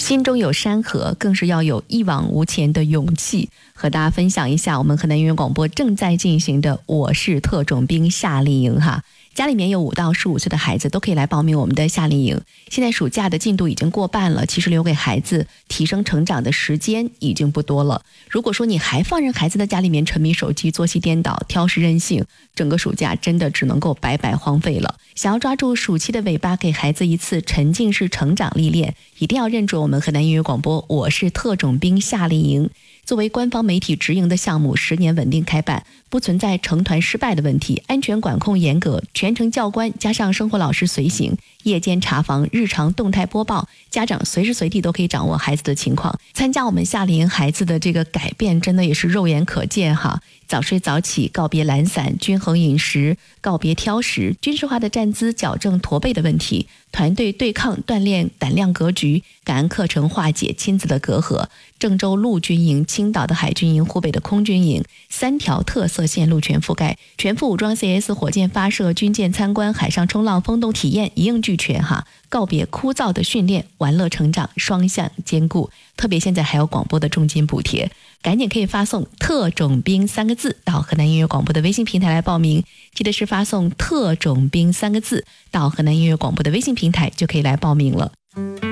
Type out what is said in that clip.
心中有山河，更是要有一往无前的勇气。和大家分享一下我们河南音乐广播正在进行的我是特种兵夏令营哈。家里面有5到15岁的孩子都可以来报名我们的夏令营。现在暑假的进度已经过半了，其实留给孩子提升成长的时间已经不多了。如果说你还放任孩子在家里面沉迷手机、作息颠倒、挑食任性，整个暑假真的只能够白白荒废了。想要抓住暑期的尾巴，给孩子一次沉浸式成长历练，一定要认准我们河南音乐广播我是特种兵夏令营。作为官方媒体直营的项目，10年稳定开办，不存在成团失败的问题，安全管控严格，全程教官加上生活老师随行，夜间查房，日常动态播报，家长随时随地都可以掌握孩子的情况。参加我们夏令营，孩子的这个改变真的也是肉眼可见哈。早睡早起，告别懒散，均衡饮食，告别挑食，军事化的站姿矫正驼背的问题，团队对抗锻炼胆量格局，感恩课程化解亲子的隔阂。郑州陆军营、青岛的海军营、湖北的空军营，3条特色线路全覆盖，全副武装 CS 火箭发射、军舰参观、海上冲浪、风洞体验一应俱全哈。告别枯燥的训练，玩乐成长，双向兼顾。特别现在还有广播的重金补贴，赶紧可以发送特种兵3个字到河南音乐广播的微信平台来报名。记得是发送特种兵3个字到河南音乐广播的微信平台就可以来报名了。